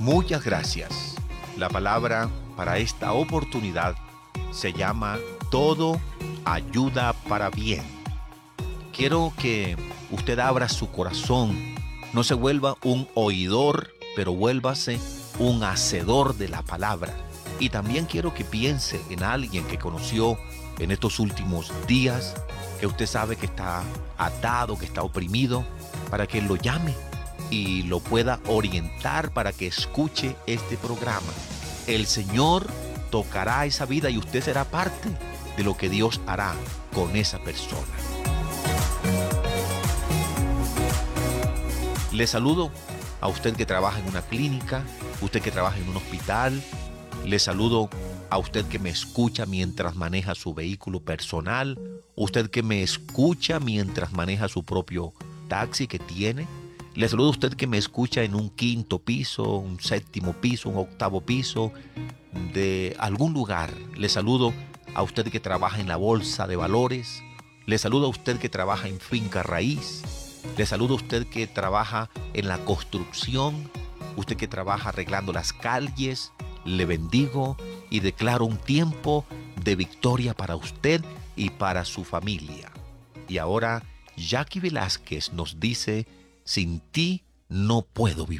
Muchas gracias. La palabra para esta oportunidad se llama todo ayuda para bien. Quiero que usted abra su corazón, no se vuelva un oidor, pero vuélvase un hacedor de la palabra. Y también quiero que piense en alguien que conoció en estos últimos días, que usted sabe que está atado, que está oprimido, para que lo llame y lo pueda orientar para que escuche este programa. El Señor tocará esa vida y usted será parte de lo que Dios hará con esa persona. Le saludo a usted que trabaja en una clínica, usted que trabaja en un hospital. Le saludo a usted que me escucha mientras maneja su vehículo personal, usted que me escucha mientras maneja su propio taxi que tiene. Le saludo a usted que me escucha en un quinto piso, un séptimo piso, un octavo piso de algún lugar. Le saludo a usted que trabaja en la bolsa de valores. Le saludo a usted que trabaja en finca raíz. Le saludo a usted que trabaja en la construcción. Usted que trabaja arreglando las calles. Le bendigo y declaro un tiempo de victoria para usted y para su familia. Y ahora Jackie Velázquez nos dice: sin ti no puedo vivir.